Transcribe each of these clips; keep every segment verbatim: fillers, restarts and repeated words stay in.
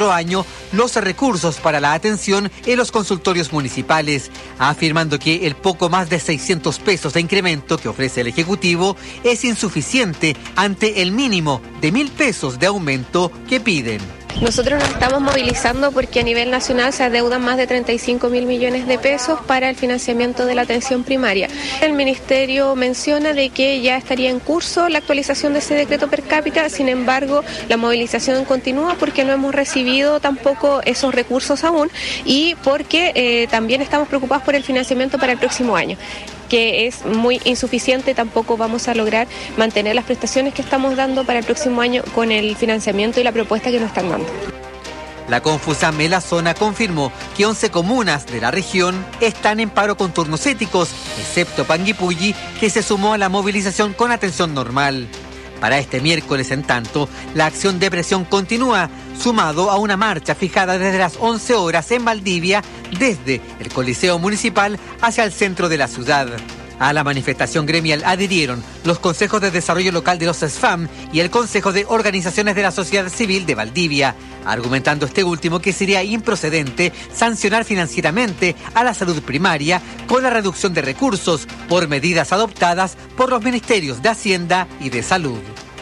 otro año los recursos para la atención en los consultorios municipales, afirmando que el poco más de seiscientos pesos de incremento que ofrece el Ejecutivo es insuficiente ante el mínimo de mil pesos de aumento que piden. Nosotros nos estamos movilizando porque a nivel nacional se adeudan más de treinta y cinco mil millones de pesos para el financiamiento de la atención primaria. El Ministerio menciona de que ya estaría en curso la actualización de ese decreto per cápita, sin embargo, la movilización continúa porque no hemos recibido tampoco esos recursos aún y porque eh, también estamos preocupados por el financiamiento para el próximo año, que es muy insuficiente. Tampoco vamos a lograr mantener las prestaciones que estamos dando para el próximo año con el financiamiento y la propuesta que nos están dando. La confusa Melazona confirmó que once comunas de la región están en paro con turnos éticos, excepto Panguipulli, que se sumó a la movilización con atención normal. Para este miércoles, en tanto, la acción de presión continúa, sumado a una marcha fijada desde las once horas en Valdivia, desde el Coliseo Municipal hacia el centro de la ciudad. A la manifestación gremial adhirieron los consejos de desarrollo local de los S F A M y el Consejo de Organizaciones de la Sociedad Civil de Valdivia, argumentando este último que sería improcedente sancionar financieramente a la salud primaria con la reducción de recursos por medidas adoptadas por los ministerios de Hacienda y de Salud.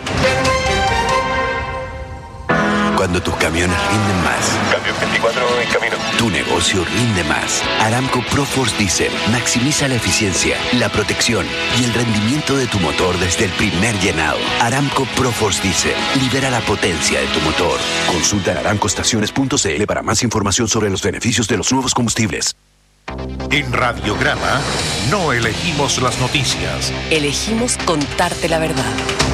Cuando tus camiones rinden más. Camión veinticuatro en camino. Tu negocio rinde más. Aramco ProForce Diesel maximiza la eficiencia, la protección y el rendimiento de tu motor desde el primer llenado. Aramco ProForce Diesel libera la potencia de tu motor. Consulta en aramco estaciones punto c l para más información sobre los beneficios de los nuevos combustibles. En Radiograma no elegimos las noticias. Elegimos contarte la verdad.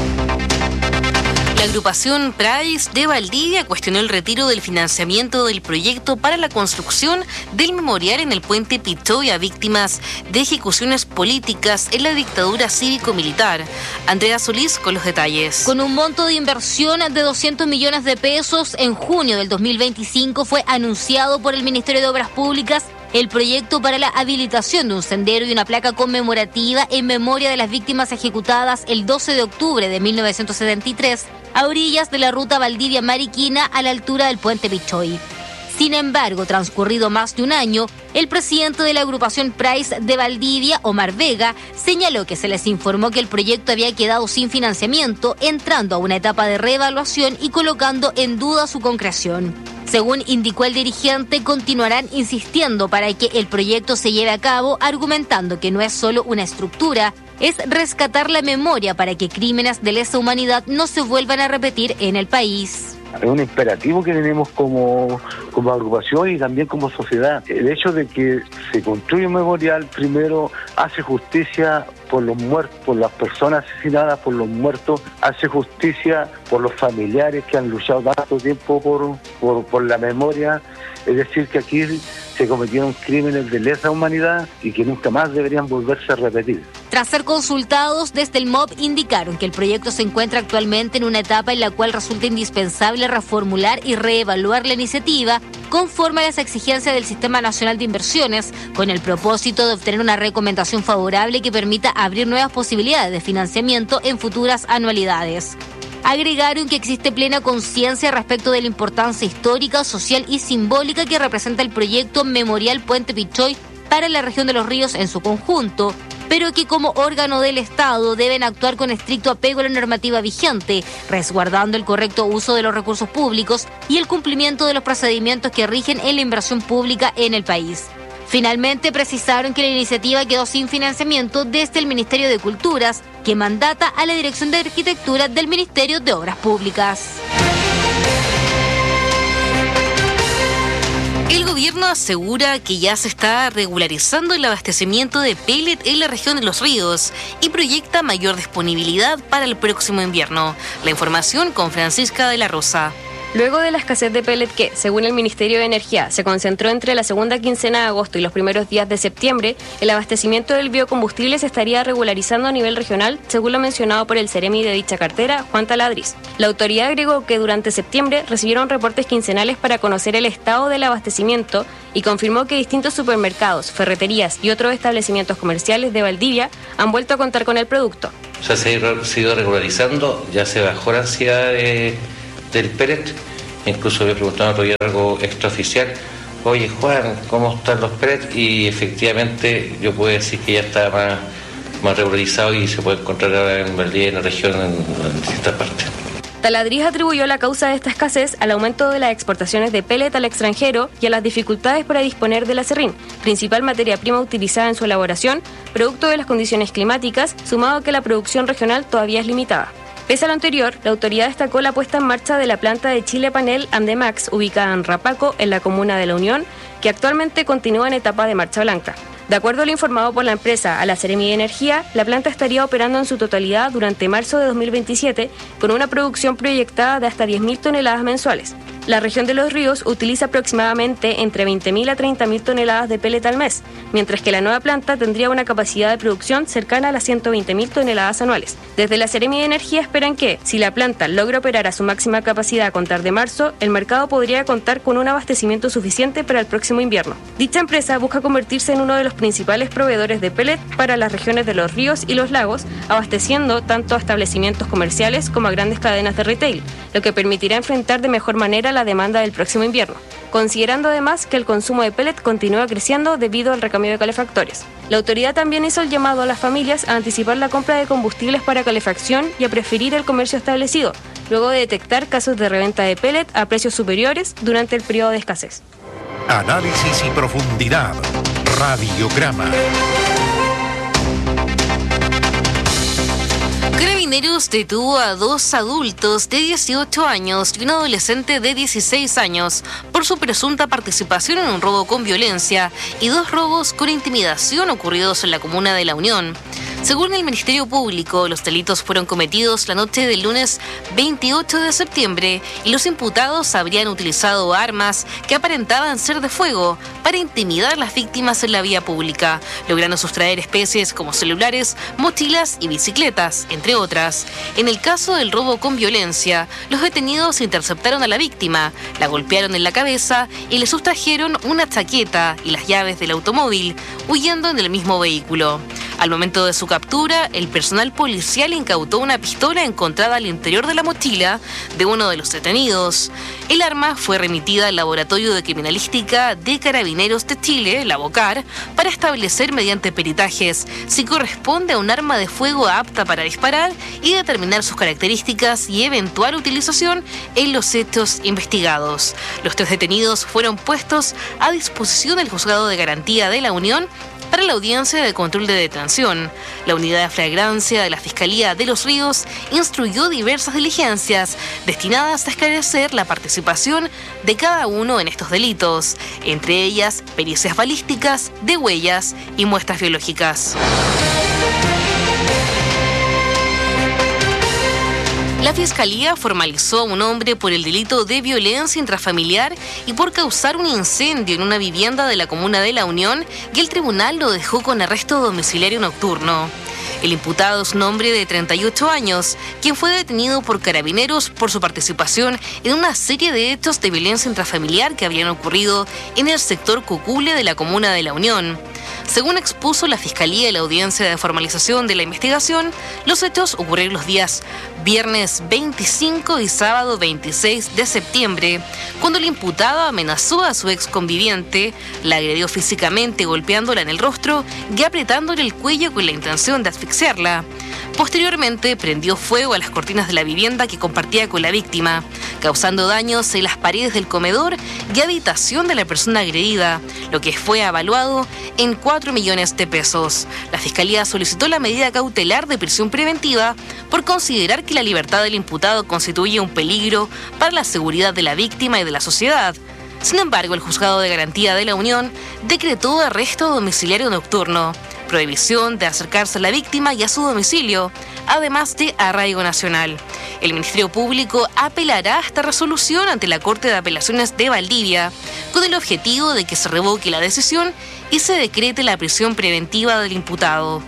La agrupación Price de Valdivia cuestionó el retiro del financiamiento del proyecto para la construcción del memorial en el puente Pichoy a víctimas de ejecuciones políticas en la dictadura cívico-militar. Andrea Solís con los detalles. Con un monto de inversión de doscientos millones de pesos, en junio del dos mil veinticinco fue anunciado por el Ministerio de Obras Públicas el proyecto para la habilitación de un sendero y una placa conmemorativa en memoria de las víctimas ejecutadas el doce de octubre de mil novecientos setenta y tres a orillas de la ruta Valdivia-Mariquina a la altura del puente Pichoy. Sin embargo, transcurrido más de un año, el presidente de la agrupación Price de Valdivia, Omar Vega, señaló que se les informó que el proyecto había quedado sin financiamiento, entrando a una etapa de reevaluación y colocando en duda su concreción. Según indicó el dirigente, continuarán insistiendo para que el proyecto se lleve a cabo, argumentando que no es solo una estructura, es rescatar la memoria para que crímenes de lesa humanidad no se vuelvan a repetir en el país. Es un imperativo que tenemos como, como agrupación y también como sociedad. El hecho de que se construya un memorial primero hace justicia por los muertos, por las personas asesinadas, por los muertos, hace justicia por los familiares que han luchado tanto tiempo por, por, por la memoria. Es decir, que aquí se cometieron crímenes de lesa humanidad y que nunca más deberían volverse a repetir. Tras ser consultados desde el M O B, indicaron que el proyecto se encuentra actualmente en una etapa en la cual resulta indispensable reformular y reevaluar la iniciativa conforme a las exigencias del Sistema Nacional de Inversiones, con el propósito de obtener una recomendación favorable que permita abrir nuevas posibilidades de financiamiento en futuras anualidades. Agregaron que existe plena conciencia respecto de la importancia histórica, social y simbólica que representa el proyecto Memorial Puente Pichoy para la región de Los Ríos en su conjunto, pero que como órgano del Estado deben actuar con estricto apego a la normativa vigente, resguardando el correcto uso de los recursos públicos y el cumplimiento de los procedimientos que rigen en la inversión pública en el país. Finalmente precisaron que la iniciativa quedó sin financiamiento desde el Ministerio de Culturas, que mandata a la Dirección de Arquitectura del Ministerio de Obras Públicas. El gobierno asegura que ya se está regularizando el abastecimiento de pellet en la región de Los Ríos y proyecta mayor disponibilidad para el próximo invierno. La información con Francisca de la Rosa. Luego de la escasez de pellet que, según el Ministerio de Energía, se concentró entre la segunda quincena de agosto y los primeros días de septiembre, el abastecimiento del biocombustible se estaría regularizando a nivel regional, según lo mencionado por el Ceremi de dicha cartera, Juan Taladriz. La autoridad agregó que durante septiembre recibieron reportes quincenales para conocer el estado del abastecimiento y confirmó que distintos supermercados, ferreterías y otros establecimientos comerciales de Valdivia han vuelto a contar con el producto. Ya se ha ido regularizando, ya se bajó la ansiedad de... del pellet, Incluso le preguntaron otro día algo extraoficial: oye Juan, ¿cómo están los pellets? Y efectivamente yo puedo decir que ya está más, más regularizado y se puede encontrar ahora en Valdivia, en la región, en, en distintas partes. Taladriz atribuyó la causa de esta escasez al aumento de las exportaciones de pellet al extranjero y a las dificultades para disponer del acerrín, principal materia prima utilizada en su elaboración, producto de las condiciones climáticas, sumado a que la producción regional todavía es limitada. Pese a lo anterior, la autoridad destacó la puesta en marcha de la planta de Chile Panel Andemax, ubicada en Rapaco, en la comuna de La Unión, que actualmente continúa en etapa de marcha blanca. De acuerdo a lo informado por la empresa a la Seremi de Energía, la planta estaría operando en su totalidad durante marzo de dos mil veintisiete con una producción proyectada de hasta diez mil toneladas mensuales. La región de Los Ríos utiliza aproximadamente entre veinte mil a treinta mil toneladas de pellet al mes, mientras que la nueva planta tendría una capacidad de producción cercana a las ciento veinte mil toneladas anuales. Desde la Seremi de Energía esperan que, si la planta logra operar a su máxima capacidad a contar de marzo, el mercado podría contar con un abastecimiento suficiente para el próximo invierno. Dicha empresa busca convertirse en uno de los principales proveedores de pellet para las regiones de Los Ríos y los lagos, abasteciendo tanto a establecimientos comerciales como a grandes cadenas de retail, lo que permitirá enfrentar de mejor manera la demanda del próximo invierno, considerando además que el consumo de pellet continúa creciendo debido al recambio de calefactores. La autoridad también hizo el llamado a las familias a anticipar la compra de combustibles para calefacción y a preferir el comercio establecido, luego de detectar casos de reventa de pellet a precios superiores durante el periodo de escasez. Análisis y profundidad. Radiograma. Carabineros detuvo a dos adultos de dieciocho años y un adolescente de dieciséis años por su presunta participación en un robo con violencia y dos robos con intimidación ocurridos en la comuna de La Unión. Según el Ministerio Público, los delitos fueron cometidos la noche del lunes veintiocho de septiembre y los imputados habrían utilizado armas que aparentaban ser de fuego para intimidar a las víctimas en la vía pública, logrando sustraer especies como celulares, mochilas y bicicletas, entre otras. En el caso del robo con violencia, los detenidos interceptaron a la víctima, la golpearon en la cabeza y le sustrajeron una chaqueta y las llaves del automóvil, huyendo en el mismo vehículo. Al momento de su captura, el personal policial incautó una pistola encontrada al interior de la mochila de uno de los detenidos. El arma fue remitida al Laboratorio de Criminalística de Carabineros de Chile, la BOCAR, para establecer mediante peritajes si corresponde a un arma de fuego apta para disparar y determinar sus características y eventual utilización en los hechos investigados. Los tres detenidos fueron puestos a disposición del Juzgado de Garantía de La Unión para la audiencia de control de detención. La unidad de flagrancia de la Fiscalía de Los Ríos instruyó diversas diligencias destinadas a esclarecer la participación de cada uno en estos delitos, entre ellas pericias balísticas, de huellas y muestras biológicas. La Fiscalía formalizó a un hombre por el delito de violencia intrafamiliar y por causar un incendio en una vivienda de la comuna de La Unión, y el tribunal lo dejó con arresto domiciliario nocturno. El imputado es un hombre de treinta y ocho años, quien fue detenido por Carabineros por su participación en una serie de hechos de violencia intrafamiliar que habían ocurrido en el sector Cocule de la comuna de La Unión. Según expuso la Fiscalía en la audiencia de formalización de la investigación, los hechos ocurrieron los días viernes veinticinco y sábado veintiséis de septiembre, cuando el imputado amenazó a su ex conviviente, la agredió físicamente golpeándola en el rostro y apretándole el cuello con la intención de asfixiarla. Posteriormente, prendió fuego a las cortinas de la vivienda que compartía con la víctima, causando daños en las paredes del comedor y habitación de la persona agredida, lo que fue evaluado en cuatro millones de pesos. La Fiscalía solicitó la medida cautelar de prisión preventiva por considerar que la libertad del imputado constituye un peligro para la seguridad de la víctima y de la sociedad. Sin embargo, el Juzgado de Garantía de La Unión decretó arresto domiciliario nocturno, prohibición de acercarse a la víctima y a su domicilio, además de arraigo nacional. El Ministerio Público apelará a esta resolución ante la Corte de Apelaciones de Valdivia, con el objetivo de que se revoque la decisión y se decrete la prisión preventiva del imputado.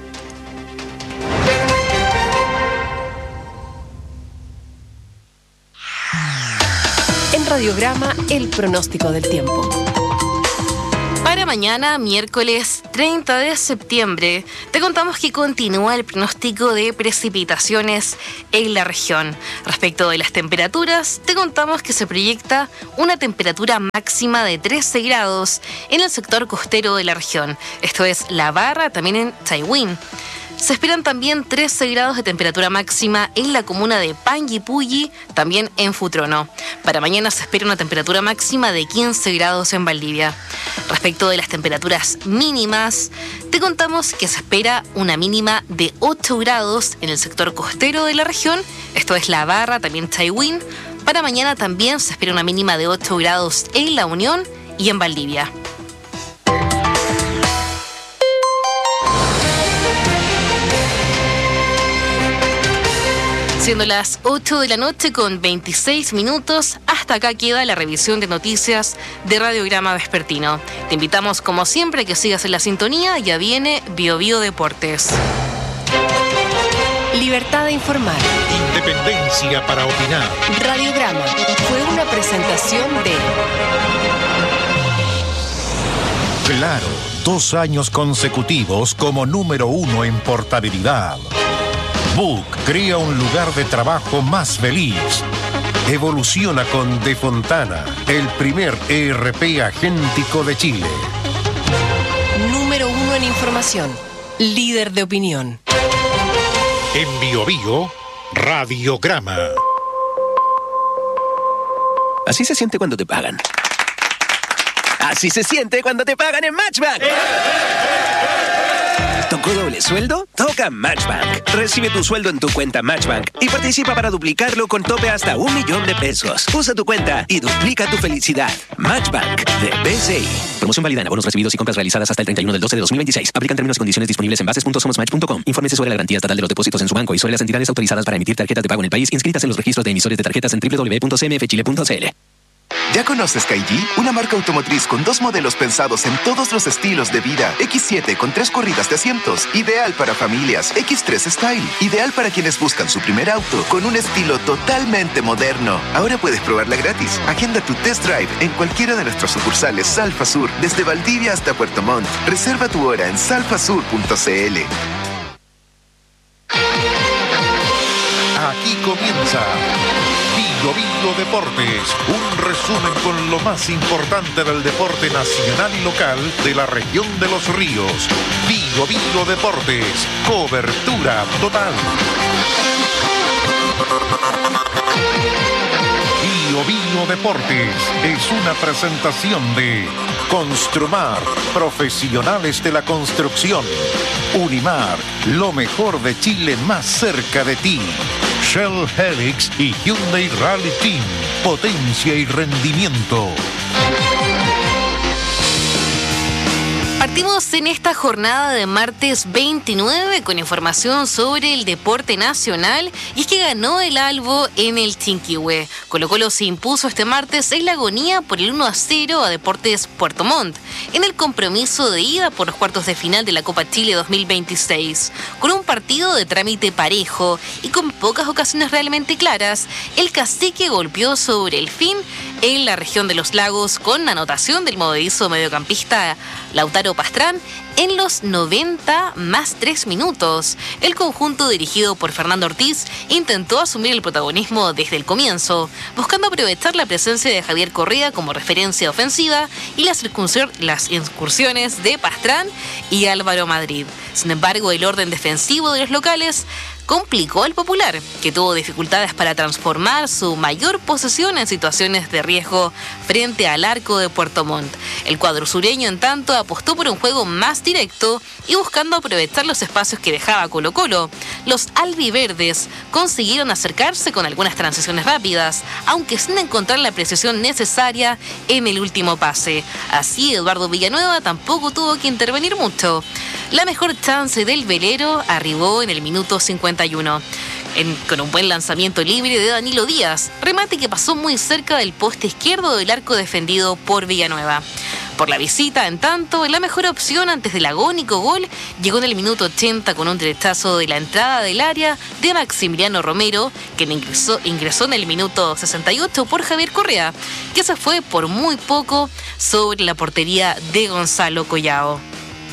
En Radiograma, el pronóstico del tiempo. Para Para mañana, miércoles treinta de septiembre, te contamos que continúa el pronóstico de precipitaciones en la región. Respecto de las temperaturas, te contamos que se proyecta una temperatura máxima de trece grados en el sector costero de la región. Esto es La Barra, también en Chaihuín. Se esperan también trece grados de temperatura máxima en la comuna de Panguipulli, también en Futrono. Para mañana se espera una temperatura máxima de quince grados en Valdivia. Respecto de las temperaturas mínimas, te contamos que se espera una mínima de ocho grados en el sector costero de la región, esto es La Barra, también Chaihuín. Para mañana también se espera una mínima de ocho grados en La Unión y en Valdivia. Siendo las ocho de la noche con veintiséis minutos, hasta acá queda la revisión de noticias de Radiograma Vespertino. Te invitamos, como siempre, a que sigas en la sintonía. Ya viene Bio Bio Deportes. Libertad de informar. Independencia para opinar. Radiograma fue una presentación de... Claro, dos años consecutivos como número uno en portabilidad. Book crea un lugar de trabajo más feliz. Evoluciona con De Fontana, el primer E R P agéntico de Chile. Número uno en información. Líder de opinión. En Bio Bio, Radiograma. Así se siente cuando te pagan. Así se siente cuando te pagan en Matchbank. ¿Tocó doble sueldo? Toca Matchbank. Recibe tu sueldo en tu cuenta Matchbank y participa para duplicarlo con tope hasta un millón de pesos. Usa tu cuenta y duplica tu felicidad. Matchbank de B C I. Promoción válida en abonos recibidos y compras realizadas hasta el treinta y uno del doce de dos mil veintiséis. Aplican términos y condiciones disponibles en bases punto somos match punto com. Infórmese sobre la garantía estatal de los depósitos en su banco y sobre las entidades autorizadas para emitir tarjetas de pago en el país inscritas en los registros de emisores de tarjetas en doble u doble u doble u punto c m f chile punto c l. ¿Ya conoces K G? Una marca automotriz con dos modelos pensados en todos los estilos de vida. equis siete con tres corridas de asientos, ideal para familias. equis tres Style, ideal para quienes buscan su primer auto, con un estilo totalmente moderno. Ahora puedes probarla gratis. Agenda tu test drive en cualquiera de nuestras sucursales Salfa Sur, desde Valdivia hasta Puerto Montt. Reserva tu hora en salfasur punto c l. Aquí comienza Bio Bio Deportes, un resumen con lo más importante del deporte nacional y local de la región de los ríos. Bio Bio Deportes, cobertura total. Bio Bio Deportes es una presentación de Construmar, profesionales de la construcción. Unimar, lo mejor de Chile más cerca de ti. Shell Helix y Hyundai Rally Team, potencia y rendimiento. Partimos en esta jornada de martes veintinueve con información sobre el deporte nacional, y es que ganó el Albo en el Chinquihue. Colo-Colo se impuso este martes en la agonía por el uno a cero a Deportes Puerto Montt en el compromiso de ida por los cuartos de final de la Copa Chile dos mil veintiséis. Con un partido de trámite parejo y con pocas ocasiones realmente claras, el Cacique golpeó sobre el fin en la región de los lagos con anotación del movedizo mediocampista Lautaro Pastrán en los noventa más tres minutos. El conjunto dirigido por Fernando Ortiz intentó asumir el protagonismo desde el comienzo, buscando aprovechar la presencia de Javier Correa como referencia ofensiva y las, las incursiones de Pastrán y Álvaro Madrid. Sin embargo, el orden defensivo de los locales complicó al Popular, que tuvo dificultades para transformar su mayor posesión en situaciones de riesgo frente al arco de Puerto Montt. El cuadro sureño, en tanto, apostó por un juego más directo y buscando aprovechar los espacios que dejaba Colo-Colo. Los albiverdes consiguieron acercarse con algunas transiciones rápidas, aunque sin encontrar la precisión necesaria en el último pase. Así, Eduardo Villanueva tampoco tuvo que intervenir mucho. La mejor chance del velero arribó en el minuto cincuenta y uno. En, con un buen lanzamiento libre de Danilo Díaz, remate que pasó muy cerca del poste izquierdo del arco defendido por Villanueva. por la visita. En tanto, la mejor opción antes del agónico gol llegó en el minuto ochenta con un derechazo de la entrada del área de Maximiliano Romero, que ingresó, ingresó en el minuto sesenta y ocho por Javier Correa, que se fue por muy poco sobre la portería de Gonzalo Collao.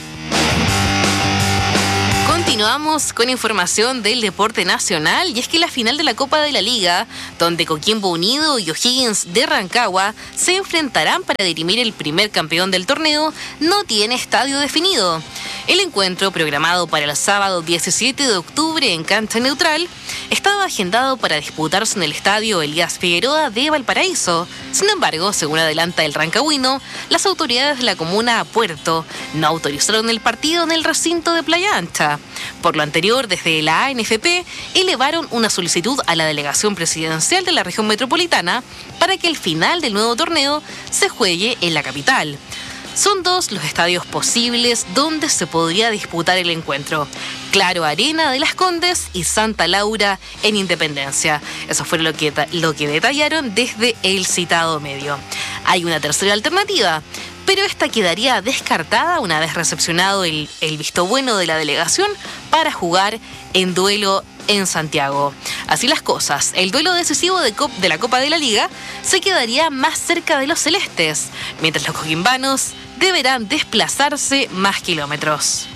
Continuamos con información del deporte nacional, y es que la final de la Copa de la Liga, donde Coquimbo Unido y O'Higgins de Rancagua se enfrentarán para dirimir el primer campeón del torneo, no tiene estadio definido. El encuentro, programado para el sábado diecisiete de octubre en cancha neutral, estaba agendado para disputarse en el estadio Elías Figueroa de Valparaíso. Sin embargo, según adelanta el rancagüino, las autoridades de la comuna Puerto no autorizaron el partido en el recinto de Playa Ancha. Por lo anterior, desde la A N F P elevaron una solicitud a la delegación presidencial de la región metropolitana para que el final del nuevo torneo se juegue en la capital. Son dos los estadios posibles donde se podría disputar el encuentro: Claro Arena de Las Condes y Santa Laura en Independencia. Eso fue lo que, lo que detallaron desde el citado medio. Hay una tercera alternativa, pero esta quedaría descartada una vez recepcionado el, el visto bueno de la delegación para jugar en duelo en Santiago. Así las cosas, el duelo decisivo de, Cop- de la Copa de la Liga se quedaría más cerca de los celestes, mientras los coquimbanos deberán desplazarse más kilómetros.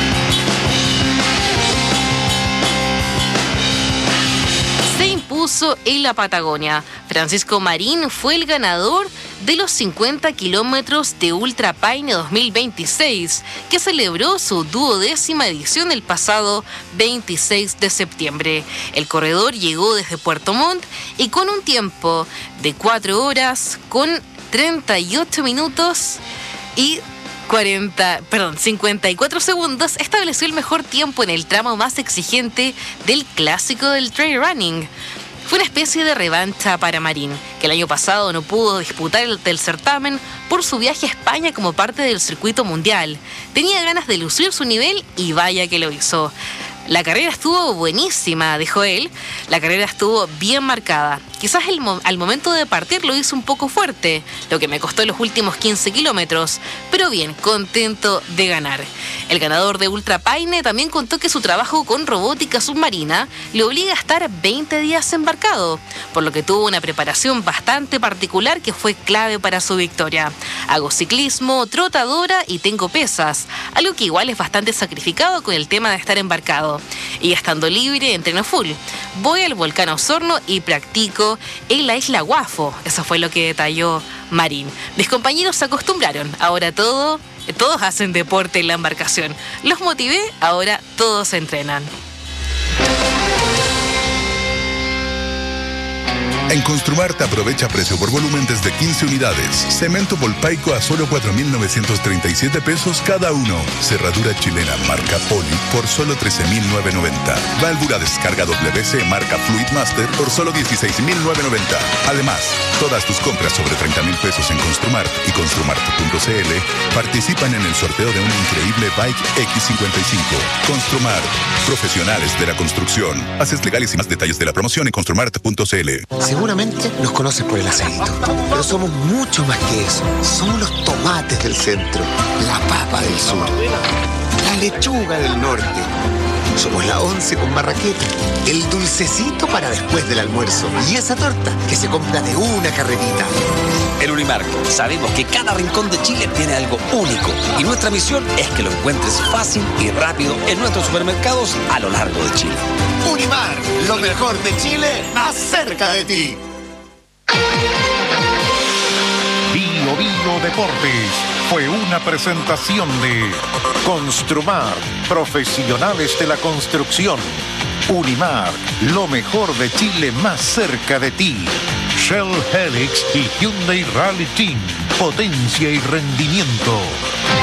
Se impuso en la Patagonia. Francisco Marín fue el ganador de los cincuenta kilómetros de Ultra Paine dos mil veintiséis, que celebró su duodécima edición el pasado veintiséis de septiembre. El corredor llegó desde Puerto Montt y con un tiempo de cuatro horas con treinta y ocho minutos y cuarenta, perdón, cincuenta y cuatro segundos, estableció el mejor tiempo en el tramo más exigente del clásico del trail running. Fue una especie de revancha para Marín, que el año pasado no pudo disputar el, el certamen por su viaje a España como parte del circuito mundial. Tenía ganas de lucir su nivel y vaya que lo hizo. La carrera estuvo buenísima, dijo él. La carrera estuvo bien marcada. Quizás el mo- al momento de partir lo hizo un poco fuerte, lo que me costó los últimos quince kilómetros, pero bien, contento de ganar. El ganador de Ultra Paine también contó que su trabajo con robótica submarina le obliga a estar veinte días embarcado, por lo que tuvo una preparación bastante particular que fue clave para su victoria. Hago ciclismo, trotadora y tengo pesas, algo que igual es bastante sacrificado con el tema de estar embarcado. Y estando libre, entreno full. Voy al volcán Osorno y practico en la isla Guafo. Eso fue lo que detalló Marín. Mis compañeros se acostumbraron. Ahora todo, todos hacen deporte en la embarcación. Los motivé, ahora todos entrenan. En Construmart aprovecha precio por volumen desde quince unidades. Cemento Volpaico a solo cuatro mil novecientos treinta y siete pesos cada uno. Cerradura chilena marca Poli por solo trece mil novecientos noventa. Válvula descarga W C marca Fluidmaster por solo dieciséis mil novecientos noventa. Además, todas tus compras sobre treinta mil pesos en Construmart y construmart punto c l participan en el sorteo de una increíble Bike X cincuenta y cinco. Construmart, profesionales de la construcción. Haces legales y más detalles de la promoción en construmart punto c l. Seguramente nos conoces por el aceito, pero somos mucho más que eso. Somos los tomates del centro, la papa del sur, la lechuga del norte. Somos la once con marraqueta, el dulcecito para después del almuerzo y esa torta que se compra de una carrerita. En Unimark sabemos que cada rincón de Chile tiene algo único y nuestra misión es que lo encuentres fácil y rápido en nuestros supermercados a lo largo de Chile. Unimark, lo mejor de Chile, más cerca de ti. Bio Bio Deportes fue una presentación de Construmar, profesionales de la construcción. Unimar, lo mejor de Chile más cerca de ti. Shell Helix y Hyundai Rally Team, potencia y rendimiento.